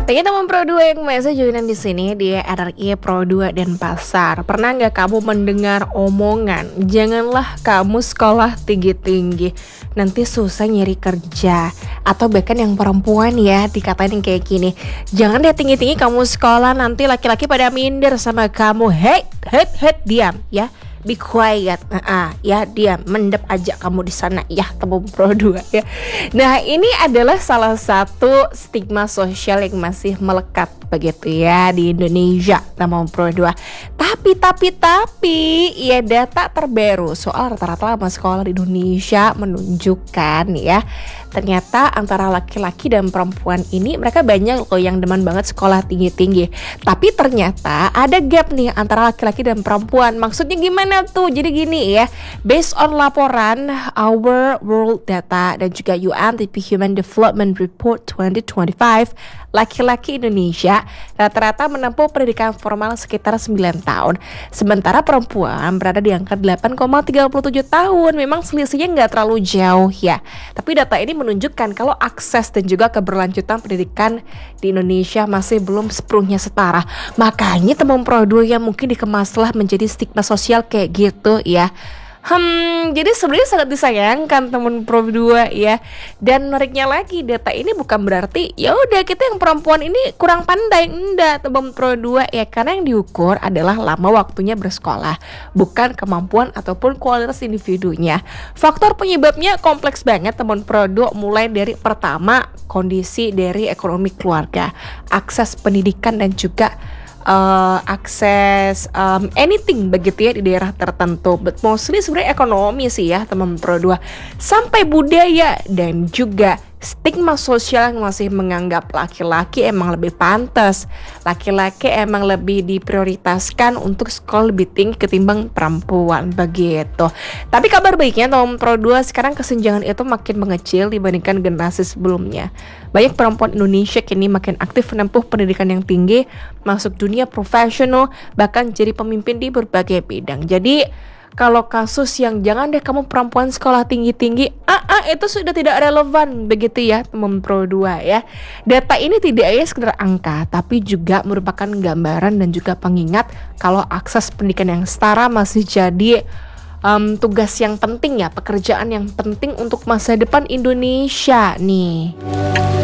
Tanya teman Pro 2 yang masih joinan di sini di RRI Pro 2 Denpasar. Pernah nggak kamu mendengar omongan, janganlah kamu sekolah tinggi-tinggi, nanti susah nyari kerja. Atau bahkan yang perempuan ya, dikatain yang kayak gini, jangan deh tinggi-tinggi kamu sekolah, nanti laki-laki pada minder sama kamu. Hey, diam ya. Be quiet, ya diam, mendep aja kamu di sana ya teman Pro 2 ya. Nah ini adalah salah satu stigma sosial yang masih melekat begitu ya di Indonesia teman Pro 2. Tapi ya data terbaru soal rata-rata lama sekolah di Indonesia menunjukkan ya, ternyata antara laki-laki dan perempuan ini mereka banyak loh yang demen banget sekolah tinggi-tinggi. Tapi ternyata ada gap nih antara laki-laki dan perempuan. Maksudnya gimana tuh? Jadi gini ya, based on laporan Our World Data dan juga UNDP Human Development Report 2025, laki-laki Indonesia rata-rata menempuh pendidikan formal sekitar 9 tahun. Sementara perempuan berada di angka 8,37 tahun. Memang selisihnya nggak terlalu jauh ya. Tapi data ini menunjukkan kalau akses dan juga keberlanjutan pendidikan di Indonesia masih belum sepenuhnya setara. Makanya teman Pro 2 yang mungkin dikemaslah menjadi stigma sosial kayak gitu ya. Jadi sebenarnya sangat disayangkan teman Pro 2 ya. Dan menariknya lagi, data ini bukan berarti ya udah kita yang perempuan ini kurang pandai, enggak teman Pro 2 ya, karena yang diukur adalah lama waktunya bersekolah, bukan kemampuan ataupun kualitas individunya. Faktor penyebabnya kompleks banget teman Pro 2, mulai dari pertama kondisi dari ekonomi keluarga, akses pendidikan dan juga akses anything begitu ya di daerah tertentu. But mostly sebenarnya ekonomi sih ya teman Pro 2, sampai budaya dan juga stigma sosial yang masih menganggap laki-laki emang lebih pantas, laki-laki emang lebih diprioritaskan untuk sekolah lebih tinggi ketimbang perempuan begitu. Tapi kabar baiknya teman Pro 2, sekarang kesenjangan itu makin mengecil dibandingkan generasi sebelumnya. Banyak perempuan Indonesia kini makin aktif menempuh pendidikan yang tinggi, masuk dunia profesional, bahkan jadi pemimpin di berbagai bidang. Jadi kalau kasus yang jangan deh kamu perempuan sekolah tinggi-tinggi, itu sudah tidak relevan begitu ya teman Pro 2 ya. Data ini tidak hanya sekedar angka, tapi juga merupakan gambaran dan juga pengingat kalau akses pendidikan yang setara masih jadi tugas yang penting ya, pekerjaan yang penting untuk masa depan Indonesia nih.